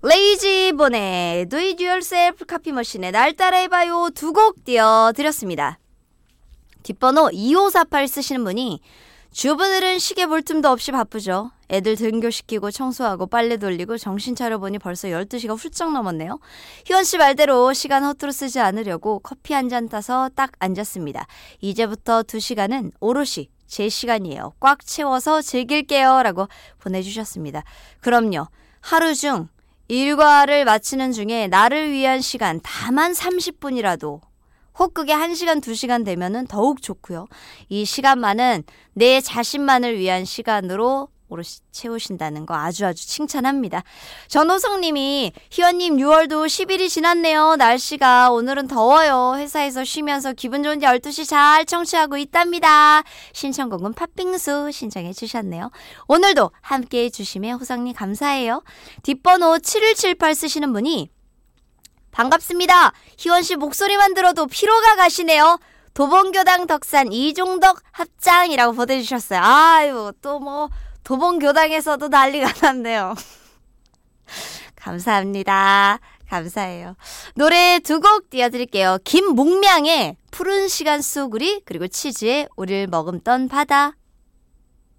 레이지본의 Do It Yourself 커피머신의 날 따라해봐요 두 곡 띄워드렸습니다. 뒷번호 2548 쓰시는 분이 주부들은 시계 볼 틈도 없이 바쁘죠. 애들 등교시키고 청소하고 빨래 돌리고 정신 차려보니 벌써 12시가 훌쩍 넘었네요. 희원씨 말대로 시간 허투루 쓰지 않으려고 커피 한 잔 따서 딱 앉았습니다. 이제부터 2시간은 오롯이 제 시간이에요. 꽉 채워서 즐길게요 라고 보내주셨습니다. 그럼요. 하루 중 일과를 마치는 중에 나를 위한 시간 다만 30분이라도 혹 그게 1시간, 2시간 되면은 더욱 좋고요. 이 시간만은 내 자신만을 위한 시간으로 오롯이 채우신다는 거 아주 칭찬합니다. 전호성님이 희원님 6월도 10일이 지났네요. 날씨가 오늘은 더워요. 회사에서 쉬면서 기분 좋은 12시 잘 청취하고 있답니다. 신청곡은 팥빙수 신청해 주셨네요. 오늘도 함께해 주시면 호성님 감사해요. 뒷번호 7178 쓰시는 분이 반갑습니다. 희원씨 목소리만 들어도 피로가 가시네요. 도봉교당 덕산 이종덕 합장이라고 보내주셨어요. 아유 또 뭐 도봉교당에서도 난리가 났네요. 감사합니다. 감사해요. 노래 2곡 띄워드릴게요. 김목명의 푸른 시간 쏘구리 그리고 치즈의 우릴 머금던 바다.